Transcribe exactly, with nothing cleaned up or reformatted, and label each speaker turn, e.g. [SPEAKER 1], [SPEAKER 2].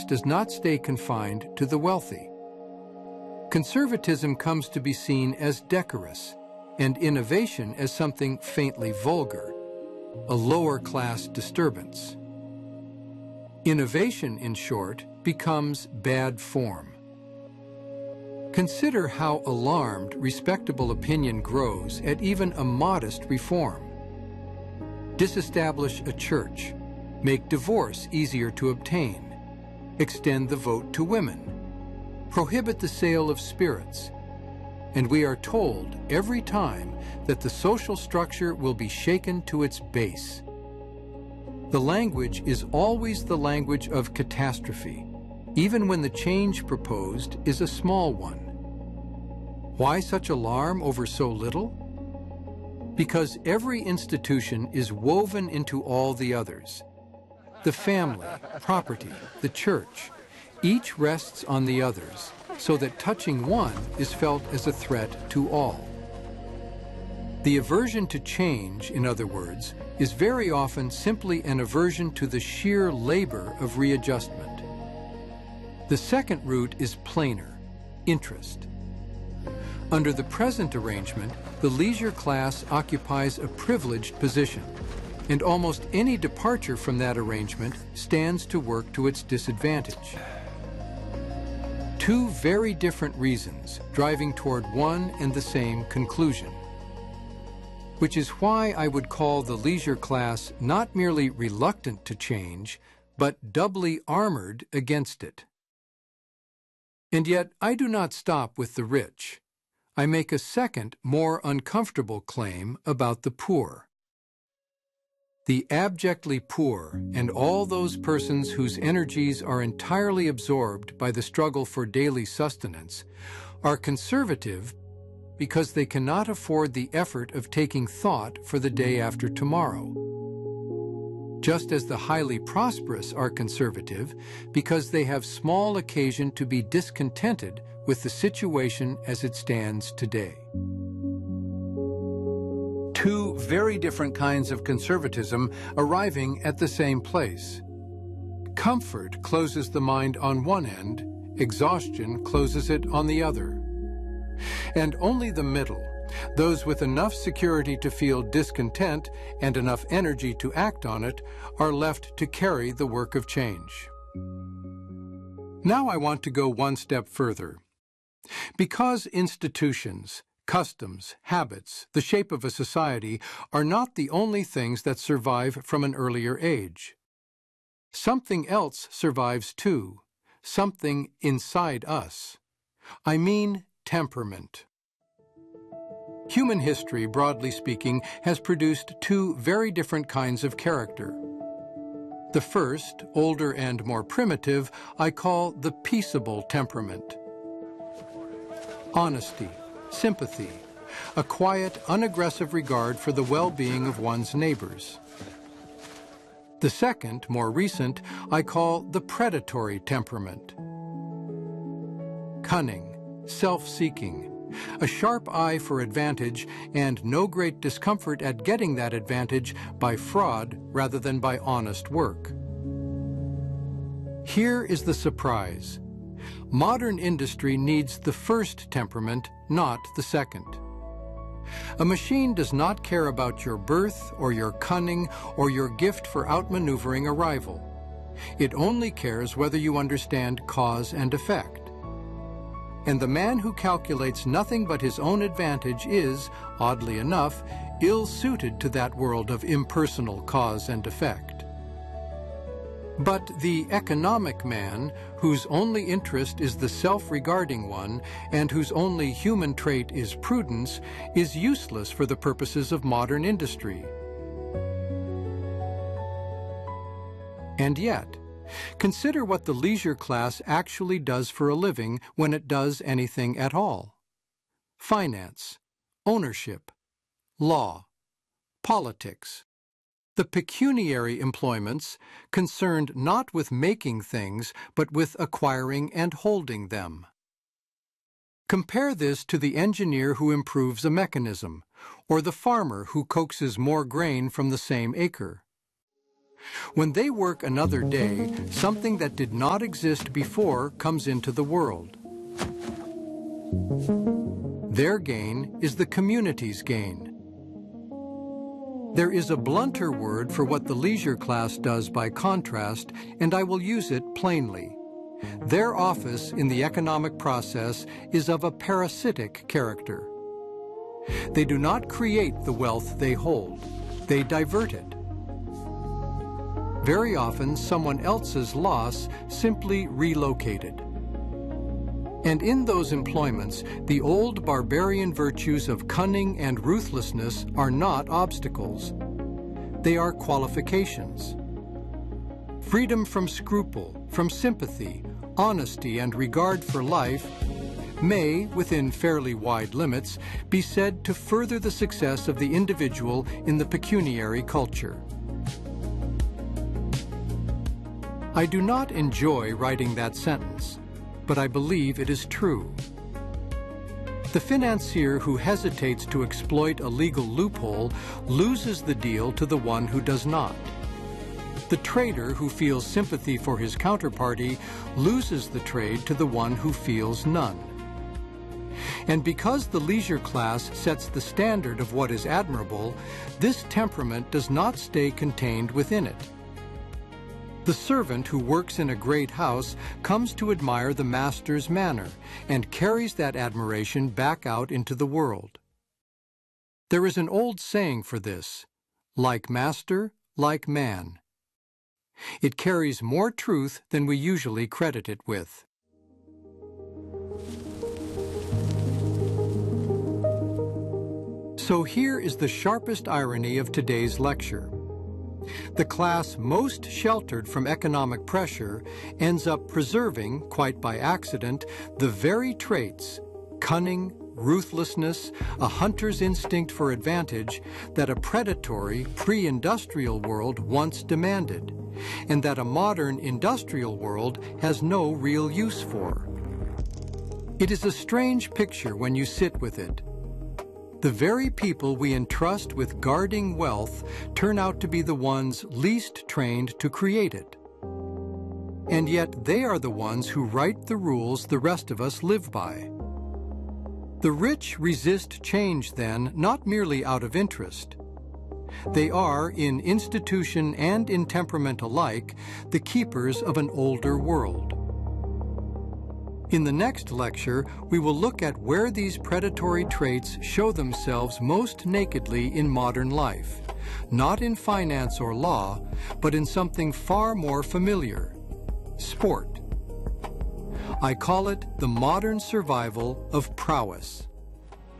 [SPEAKER 1] does not stay confined to the wealthy. Conservatism comes to be seen as decorous, and innovation as something faintly vulgar, a lower-class disturbance. Innovation, in short, becomes bad form. Consider how alarmed respectable opinion grows at even a modest reform. Disestablish a church, make divorce easier to obtain, extend the vote to women, prohibit the sale of spirits, and we are told every time that the social structure will be shaken to its base. The language is always the language of catastrophe, even when the change proposed is a small one. Why such alarm over so little? Because every institution is woven into all the others. The family, property, the church, each rests on the others, so that touching one is felt as a threat to all. The aversion to change, in other words, is very often simply an aversion to the sheer labor of readjustment. The second root is plainer: interest. Under the present arrangement, the leisure class occupies a privileged position, and almost any departure from that arrangement stands to work to its disadvantage. Two very different reasons driving toward one and the same conclusion. Which is why I would call the leisure class not merely reluctant to change, but doubly armored against it. And yet I do not stop with the rich. I make a second, more uncomfortable claim about the poor. The abjectly poor and all those persons whose energies are entirely absorbed by the struggle for daily sustenance are conservative because they cannot afford the effort of taking thought for the day after tomorrow. Just as the highly prosperous are conservative because they have small occasion to be discontented with the situation as it stands today. Two very different kinds of conservatism arriving at the same place. Comfort closes the mind on one end, exhaustion closes it on the other. And only the middle, those with enough security to feel discontent and enough energy to act on it, are left to carry the work of change. Now I want to go one step further. Because institutions, customs, habits, the shape of a society are not the only things that survive from an earlier age. Something else survives too, something inside us. I mean temperament. Human history, broadly speaking, has produced two very different kinds of character. The first, older and more primitive, I call the peaceable temperament. Honesty, sympathy, a quiet, unaggressive regard for the well-being of one's neighbors. The second, more recent, I call the predatory temperament. Cunning, self-seeking, a sharp eye for advantage and no great discomfort at getting that advantage by fraud rather than by honest work. Here is the surprise. Modern industry needs the first temperament, not the second. A machine does not care about your birth or your cunning or your gift for outmaneuvering a rival. It only cares whether you understand cause and effect. And the man who calculates nothing but his own advantage is, oddly enough, ill-suited to that world of impersonal cause and effect. But the economic man, whose only interest is the self-regarding one, and whose only human trait is prudence, is useless for the purposes of modern industry. And yet, consider what the leisure class actually does for a living when it does anything at all. Finance, ownership, law, politics. The pecuniary employments concerned not with making things, but with acquiring and holding them. Compare this to the engineer who improves a mechanism, or the farmer who coaxes more grain from the same acre. When they work another day, something that did not exist before comes into the world. Their gain is the community's gain. There is a blunter word for what the leisure class does by contrast, and I will use it plainly. Their office in the economic process is of a parasitic character. They do not create the wealth they hold. They divert it. Very often, someone else's loss simply relocated. And in those employments, the old barbarian virtues of cunning and ruthlessness are not obstacles. They are qualifications. Freedom from scruple, from sympathy, honesty, and regard for life may, within fairly wide limits, be said to further the success of the individual in the pecuniary culture. I do not enjoy writing that sentence, but I believe it is true. The financier who hesitates to exploit a legal loophole loses the deal to the one who does not. The trader who feels sympathy for his counterparty loses the trade to the one who feels none. And because the leisure class sets the standard of what is admirable, this temperament does not stay contained within it. The servant who works in a great house comes to admire the master's manner and carries that admiration back out into the world. There is an old saying for this: like master, like man. It carries more truth than we usually credit it with. So here is the sharpest irony of today's lecture. The class most sheltered from economic pressure ends up preserving, quite by accident, the very traits, cunning, ruthlessness, a hunter's instinct for advantage, that a predatory, pre-industrial world once demanded, and that a modern industrial world has no real use for. It is a strange picture when you sit with it. The very people we entrust with guarding wealth turn out to be the ones least trained to create it. And yet they are the ones who write the rules the rest of us live by. The rich resist change, then, not merely out of interest. They are, in institution and in temperament alike, the keepers of an older world. In the next lecture, we will look at where these predatory traits show themselves most nakedly in modern life, not in finance or law, but in something far more familiar: sport. I call it the modern survival of prowess.